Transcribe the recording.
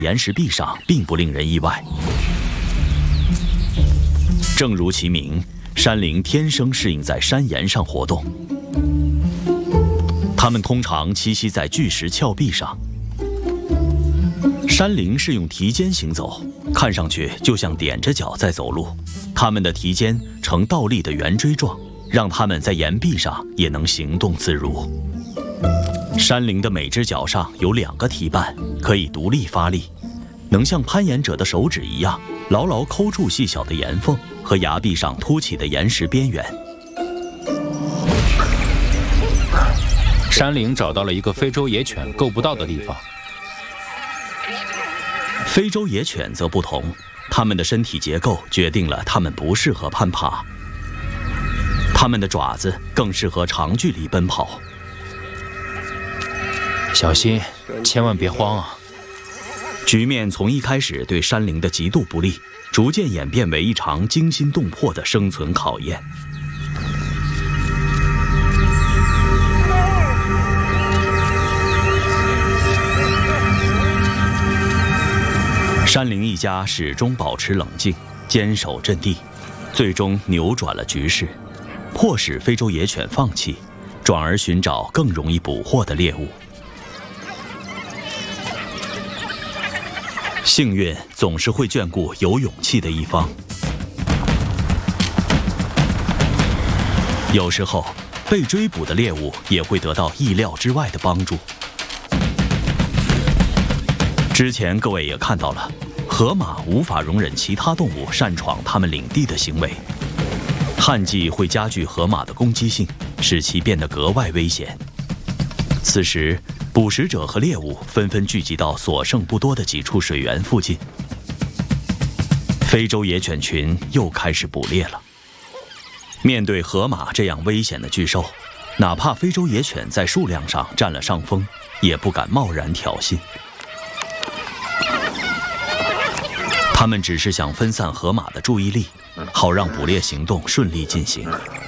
岩石壁上并不令人意外。正如其名，山羚天生适应在山岩上活动。它们通常栖息在巨石峭壁上。山羚是用蹄尖行走，看上去就像踮着脚在走路。它们的蹄尖呈倒立的圆锥状，让它们在岩壁上也能行动自如。山羚的每只脚上有2个蹄瓣，可以独立发力，能像攀岩者的手指一样，牢牢抠住细小的岩缝和崖壁上凸起的岩石边缘。 山羚找到了一个非洲野犬够不到的地方。 非洲野犬则不同，它们的身体结构决定了它们不适合攀爬，它们的爪子更适合长距离奔跑。 小心，千万别慌啊！ 局面从一开始对山羚的极度不利，逐渐演变为一场惊心动魄的生存考验。山羚一家始终保持冷静，坚守阵地，最终扭转了局势，迫使非洲野犬放弃，转而寻找更容易捕获的猎物。幸运总是会眷顾有勇气的一方。有时候，被追捕的猎物也会得到意料之外的帮助。之前各位也看到了，河马无法容忍其他动物擅闯它们领地的行为，旱季会加剧河马的攻击性，使其变得格外危险。此时，捕食者和猎物纷纷聚集到所剩不多的几处水源附近。非洲野犬群又开始捕猎了。面对河马这样危险的巨兽，哪怕非洲野犬在数量上占了上风，也不敢贸然挑衅。他们只是想分散河马的注意力，好让捕猎行动顺利进行。